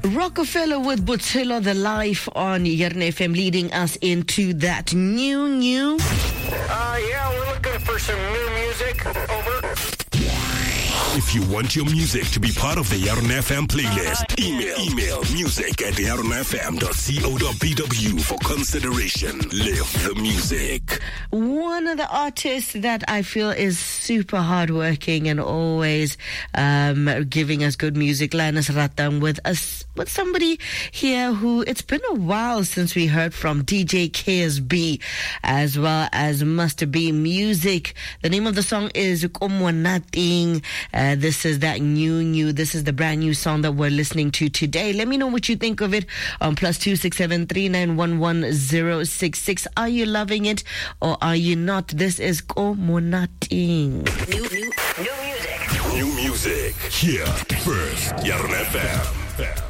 Rockefeller with Botshelo the Life on Yerne FM, leading us into that new. Yeah, we're looking for some new music. Over. If you want your music to be part of the Yarn FM playlist, email music@yarnfm.co.bw for consideration. Live the music. One of the artists that I feel is super hardworking and always giving us good music, Linus Rattam, with somebody here who it's been a while since we heard from, DJ KSB, as well as Must Be Music. The name of the song is Komonating. This is that new. This is the brand new song that we're listening to today. Let me know what you think of it on +267 3911 066. Are you loving it or are you not? This is Komonating. New music. Here first, Yarn FM.